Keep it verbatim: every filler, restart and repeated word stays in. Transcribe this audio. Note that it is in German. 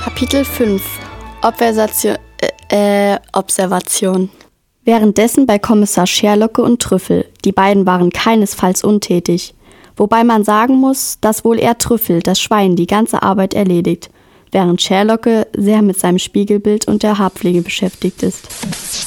Kapitel fünf. Obversation, äh, äh, Observation. Währenddessen bei Kommissar Scherlocke und Trüffel. Die beiden waren keinesfalls untätig. Wobei man sagen muss, dass wohl eher Trüffel, das Schwein, die ganze Arbeit erledigt, während Scherlocke sehr mit seinem Spiegelbild und der Haarpflege beschäftigt ist.